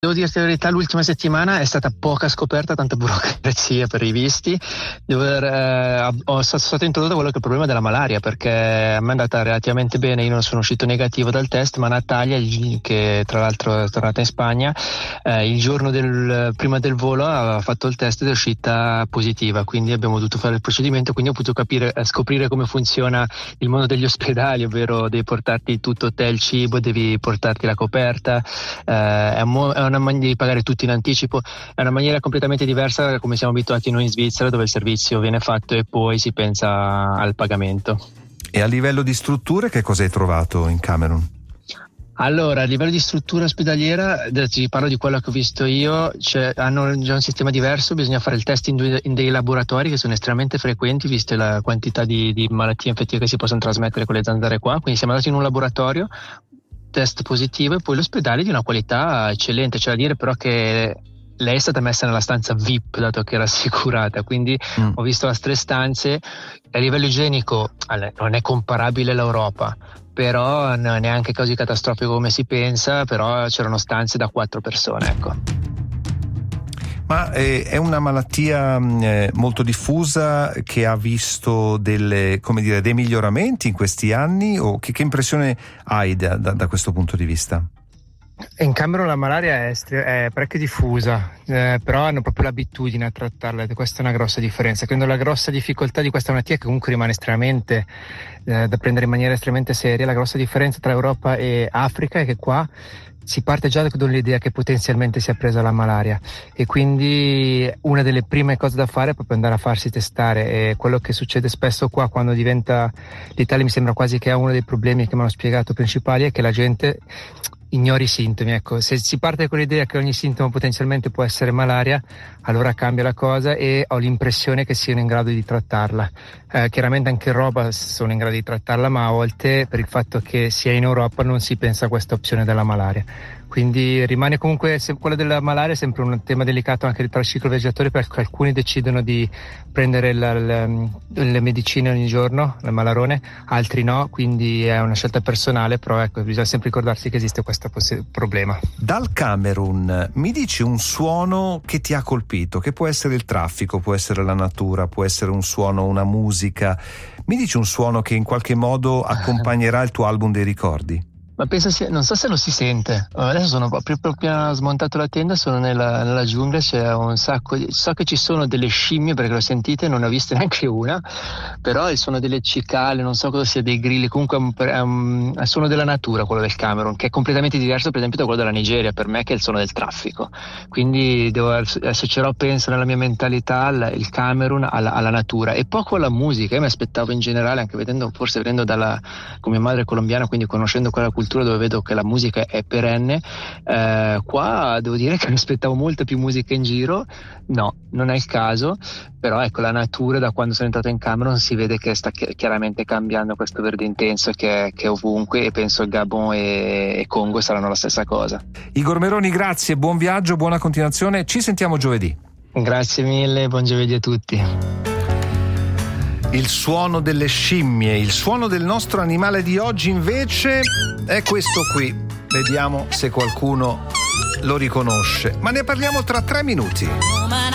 Devo dirti la verità, l'ultima settimana è stata poca scoperta, tanta burocrazia per i visti. Sono stato introdotto quello che è il problema della malaria, perché a me è andata relativamente bene, io non sono uscito negativo dal test, ma Natalia, che tra l'altro è tornata in Spagna, il giorno prima del volo aveva fatto il test ed è uscita positiva, quindi abbiamo dovuto fare il procedimento, quindi ho potuto scoprire come funziona il mondo degli ospedali, ovvero devi portarti tutto, hotel, cibo, devi portarti la coperta, è una maniera di pagare tutto in anticipo, è una maniera completamente diversa da come siamo abituati noi in Svizzera, dove il servizio viene fatto e poi si pensa al pagamento. E a livello di strutture che cosa hai trovato in Camerun? Allora, a livello di struttura ospedaliera, ti parlo di quello che ho visto io, hanno già un sistema diverso, bisogna fare il test in dei laboratori che sono estremamente frequenti, viste la quantità di malattie infettive che si possono trasmettere con le zanzare qua, quindi siamo andati in un laboratorio, test positivo, e poi l'ospedale di una qualità eccellente. C'è da dire però che lei è stata messa nella stanza VIP, dato che era assicurata, quindi ho visto le 3 stanze. A livello igienico non è comparabile all'Europa, però non è neanche così catastrofico come si pensa, però c'erano stanze da 4 persone, ecco. Ma è una malattia molto diffusa, che ha visto dei miglioramenti in questi anni, o che impressione hai da questo punto di vista? In Camerun la malaria è parecchio diffusa, però hanno proprio l'abitudine a trattarla, e questa è una grossa differenza. Credo la grossa difficoltà di questa malattia, che comunque rimane estremamente da prendere in maniera estremamente seria, la grossa differenza tra Europa e Africa è che qua si parte già con l'idea che potenzialmente sia presa la malaria, e quindi una delle prime cose da fare è proprio andare a farsi testare. E quello che succede spesso qua, quando diventa l'Italia, mi sembra quasi che è uno dei problemi che mi hanno spiegato principali, è che la gente ignori i sintomi. Ecco, se si parte con l'idea che ogni sintomo potenzialmente può essere malaria, allora cambia la cosa, e ho l'impressione che siano in grado di trattarla. Chiaramente anche in Europa sono in grado di trattarla, ma a volte, per il fatto che sia in Europa, non si pensa a questa opzione della malaria. Quindi rimane comunque quello della malaria è sempre un tema delicato anche tra i cicloviaggiatori, perché alcuni decidono di prendere le medicine ogni giorno, il malarone, altri no, quindi è una scelta personale, però ecco, bisogna sempre ricordarsi che esiste questo problema. Dal Camerun mi dici un suono che ti ha colpito, che può essere il traffico, può essere la natura, può essere un suono, una musica. Mi dici un suono che in qualche modo accompagnerà il tuo album dei ricordi? Ma non so se lo si sente. Adesso sono proprio smontato la tenda, sono nella giungla, c'è un sacco so che ci sono delle scimmie, perché l'ho sentite, non ne ho viste neanche una, però il suono delle cicale, non so cosa sia, dei grilli, comunque è un suono della natura, quello del Camerun, che è completamente diverso per esempio da quello della Nigeria, per me, che è il suono del traffico. Quindi associerò, penso, nella mia mentalità il Camerun alla natura, e poco alla musica. Io mi aspettavo in generale, anche vedendo con mia madre colombiana, quindi conoscendo quella cultura dove vedo che la musica è perenne, qua devo dire che mi aspettavo molta più musica in giro. No, non è il caso, però ecco, la natura, da quando sono entrato in Camerun, si vede che sta chiaramente cambiando, questo verde intenso che è ovunque, e penso il Gabon e Congo saranno la stessa cosa. Igor Meroni, grazie, buon viaggio, buona continuazione, ci sentiamo giovedì. Grazie mille, buon giovedì a tutti. Il suono delle scimmie, il suono del nostro animale di oggi invece è questo qui. Vediamo se qualcuno lo riconosce, ma ne parliamo tra 3 minuti.